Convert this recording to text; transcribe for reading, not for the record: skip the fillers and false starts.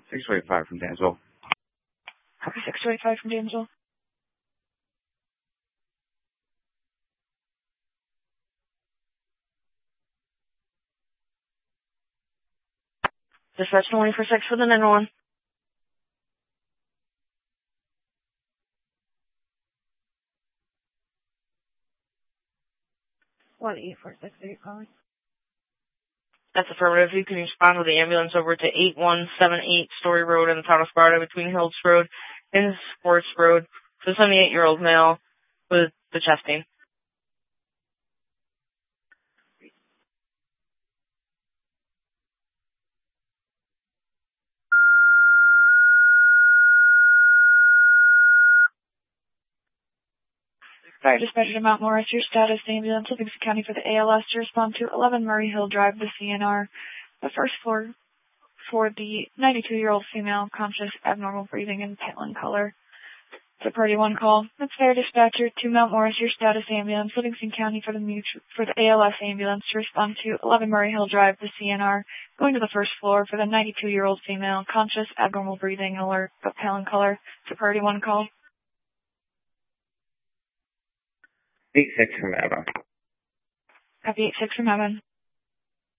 625 from Dansville. Copy 625 from Dansville. Dispatch 2046 for the 911. 18468 calling. That's affirmative. You can respond with the ambulance over to 8178 Story Road in the town of Sparta between Hills Road and Sports Road. So 78-year-old male with the chest pain. Fire dispatcher to Mount Morris, your status, the ambulance, Livingston County for the ALS to respond to 11 Murray Hill Drive, the CNR, the first floor for the 92-year-old female, conscious, abnormal breathing, and pale in color. It's a Priority 1 call. That's fire dispatcher to Mount Morris, your status, ambulance, Livingston County for the ALS ambulance to respond to 11 Murray Hill Drive, the CNR, going to the first floor for the 92-year-old female, conscious, abnormal breathing, alert, but pale in color. It's a Priority 1 call. 86 from Evan. Copy 86 from Evan.